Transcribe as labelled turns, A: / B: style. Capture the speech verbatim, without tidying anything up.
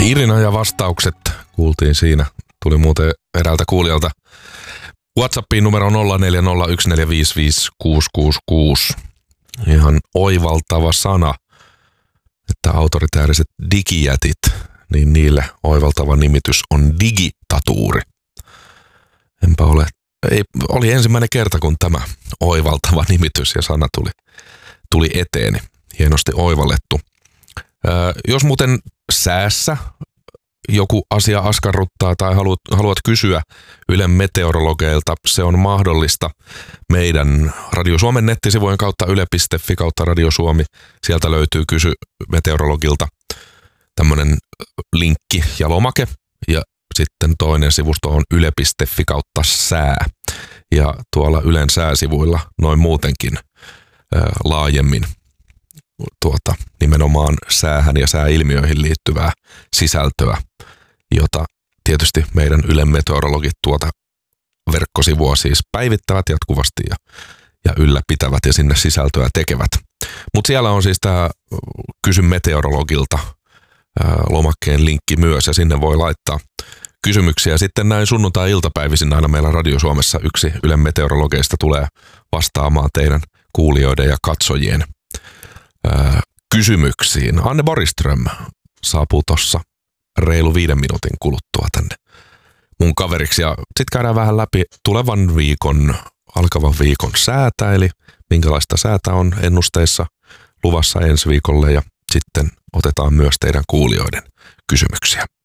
A: Irina ja vastaukset kuultiin siinä. Tuli muuten eräältä kuulijalta WhatsAppiin numero nolla neljä nolla yksi neljä viisi viisi kuusi kuusi kuusi. Ihan oivaltava sana, että autoritääriset digijätit, niin niille oivaltava nimitys on digitatuuri. Enpä ole, ei, oli ensimmäinen kerta, kun tämä oivaltava nimitys ja sana tuli, tuli eteeni. Hienosti oivallettu. Ää, jos muuten säässä joku asia askarruttaa tai haluat, haluat kysyä Ylen meteorologeilta, se on mahdollista meidän Radio Suomen nettisivujen kautta yle piste fi kautta Radio Suomi. Sieltä löytyy kysy meteorologilta tämmöinen linkki ja lomake. Ja sitten toinen sivusto on yle piste fi kautta sää. Ja tuolla Ylen sääsivuilla noin muutenkin ää, laajemmin tuota, nimenomaan säähän ja sääilmiöihin liittyvää sisältöä, jota tietysti meidän Ylen meteorologit tuota verkkosivua siis päivittävät jatkuvasti ja, ja ylläpitävät ja sinne sisältöä tekevät. Mutta siellä on siis tämä Kysy meteorologilta ää, lomakkeen linkki myös ja sinne voi laittaa kysymyksiä. Sitten näin sunnuntai-iltapäivisin aina meillä Radio Suomessa yksi Ylen meteorologeista tulee vastaamaan teidän kuulijoiden ja katsojien ää, kysymyksiin. Anne Borgström saapuu tossa reilu viiden minuutin kuluttua tänne mun kaveriksi. Ja sit käydään vähän läpi tulevan viikon, alkavan viikon säätä, eli minkälaista säätä on ennusteissa luvassa ensi viikolle. Ja sitten otetaan myös teidän kuulijoiden kysymyksiä.